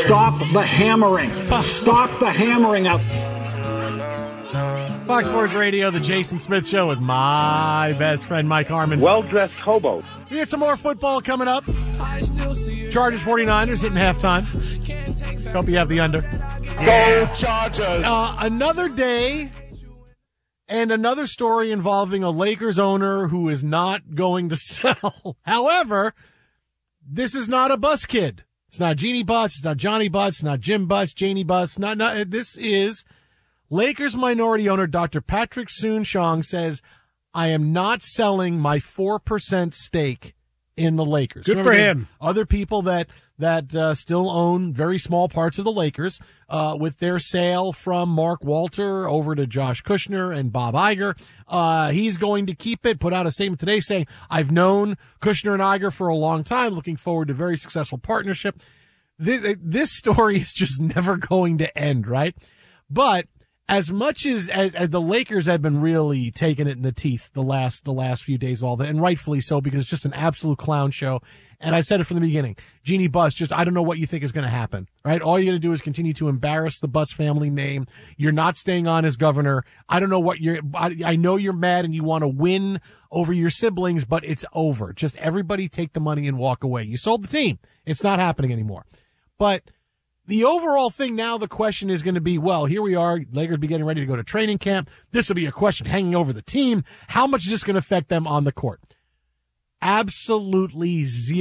Stop the hammering. Stop the hammering out. Fox Sports Radio, the Jason Smith Show with my best friend, Mike Harmon. Well-dressed hobo. We got some more football coming up. Chargers 49ers hitting halftime. Hope you have the under. Go Chargers! Another day and another story involving a Lakers owner who is not going to sell. However, this is not a Bus kid. It's not Jeannie Buss. It's not Johnny Buss. It's not Jim Buss, Janie Buss. This is Lakers minority owner Dr. Patrick Soon-Shiong says, I am not selling my 4% stake in the Lakers. Good for him. Other people that still own very small parts of the Lakers, with their sale from Mark Walter over to Josh Kushner and Bob Iger. He's going to keep it, put out a statement today saying, I've known Kushner and Iger for a long time, looking forward to a very successful partnership. This story is just never going to end, right? But as much as the Lakers have been really taking it in the teeth the last few days, and rightfully so, because it's just an absolute clown show. And I said it from the beginning, Jeannie Buss, I don't know what you think is going to happen, right? All you're going to do is continue to embarrass the Buss family name. You're not staying on as governor. I don't know what I know you're mad and you want to win over your siblings, but it's over. Just everybody take the money and walk away. You sold the team. It's not happening anymore. But the overall thing now, the question is going to be, well, here we are. Lakers be getting ready to go to training camp. This will be a question hanging over the team. How much is this going to affect them on the court? Absolutely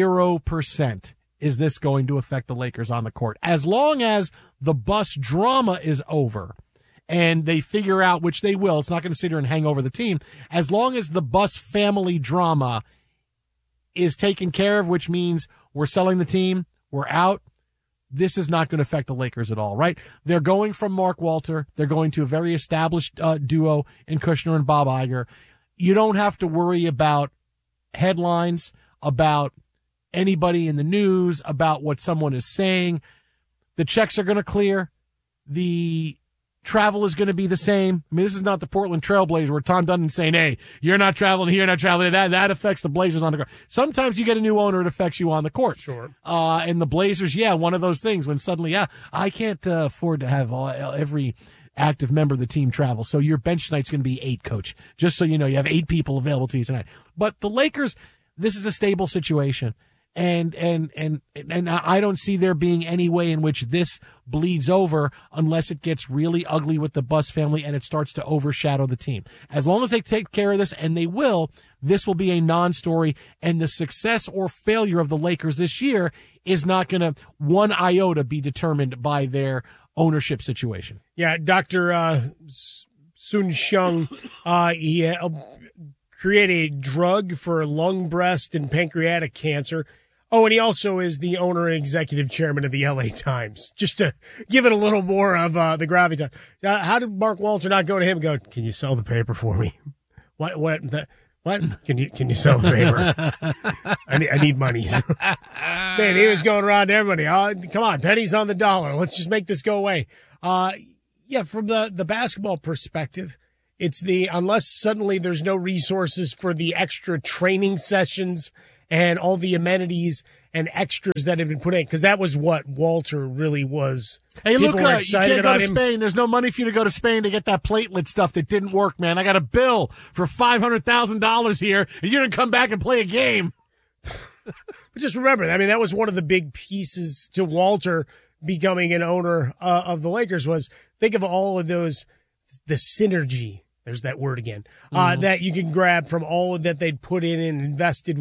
0% is this going to affect the Lakers on the court. As long as the Buss drama is over and they figure out, which they will, it's not going to sit here and hang over the team. As long as the Buss family drama is taken care of, which means we're selling the team, we're out, this is not going to affect the Lakers at all, right? They're going from Mark Walter. They're going to a very established duo in Kushner and Bob Iger. You don't have to worry about headlines, about anybody in the news, about what someone is saying. The checks are going to clear. The travel is going to be the same. I mean, this is not the Portland Trailblazers where Tom Dunden's saying, hey, you're not traveling here, you're not traveling there. That affects the Blazers on the court. Sometimes you get a new owner, it affects you on the court. Sure. And the Blazers, one of those things when suddenly, I can't afford to have every active member of the team travel. So your bench tonight's going to be 8, coach. Just so you know, you have 8 people available to you tonight. But the Lakers, this is a stable situation. And I don't see there being any way in which this bleeds over unless it gets really ugly with the Buss family and it starts to overshadow the team. As long as they take care of this, and they will, this will be a non-story, and the success or failure of the Lakers this year is not going to one iota be determined by their ownership situation. Yeah, Dr. Soon-Shiong, he created a drug for lung, breast, and pancreatic cancer. Oh, and he also is the owner and executive chairman of the LA Times, just to give it a little more of the gravitas. How did Mark Walter not go to him and go, can you sell the paper for me? What? Can you sell the paper? I need monies. Man, he was going around to everybody. Oh, come on, pennies on the dollar. Let's just make this go away. From the basketball perspective, it's unless suddenly there's no resources for the extra training sessions and all the amenities and extras that have been put in, because that was what Walter really was. Hey, Luka, you can't go to Spain. There's no money for you to go to Spain to get that platelet stuff that didn't work, man. I got a bill for $500,000 here, and you're going to come back and play a game. But just remember, that was one of the big pieces to Walter becoming an owner of the Lakers was, think of all of those, the synergy. There's that word again, that you can grab from all that they'd put in and invested